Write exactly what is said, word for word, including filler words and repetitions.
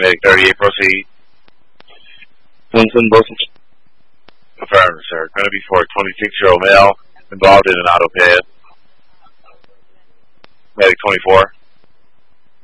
Medic thirty-eight, proceed. Wilson, Wilson. Affirmative, sir. Going to be for a twenty-six-year-old male involved in an auto pad. Medic twenty-four.